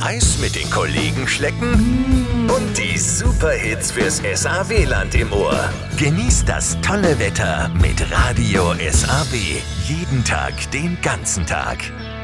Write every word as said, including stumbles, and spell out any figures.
Eis mit den Kollegen schlecken und die Superhits fürs S A W-Land im Ohr. Genießt das tolle Wetter mit Radio S A W. Jeden Tag, den ganzen Tag.